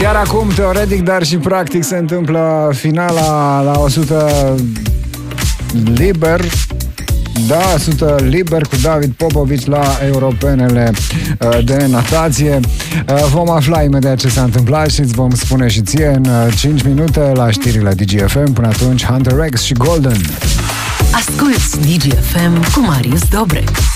Chiar acum, teoretic, dar și practic, se întâmplă finala la 100 liber. Da, 100 liber cu David Popovici la europenele de natație. Vom afla imediat ce s-a întâmplat și îți vom spune și ție în 5 minute la știrile DGFM. Până atunci, Hunter X și Golden. Asculți DGFM cu Marius Dobrec.